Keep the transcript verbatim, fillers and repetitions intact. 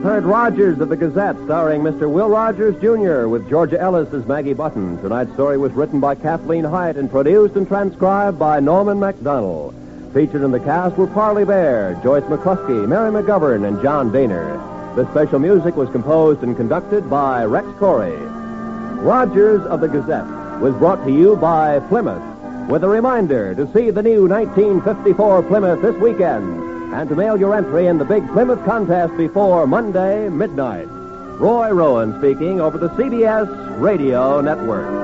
heard Rogers of the Gazette, starring Mister Will Rogers, Junior, with Georgia Ellis as Maggie Button. Tonight's story was written by Kathleen Hyatt and produced and transcribed by Norman MacDonald. Featured in the cast were Parley Bear, Joyce McCluskey, Mary McGovern, and John Daner. The special music was composed and conducted by Rex Corey. Rogers of the Gazette was brought to you by Plymouth, with a reminder to see the new nineteen fifty-four Plymouth this weekend and to mail your entry in the big Plymouth contest before Monday midnight. Roy Rowan speaking over the C B S Radio Network.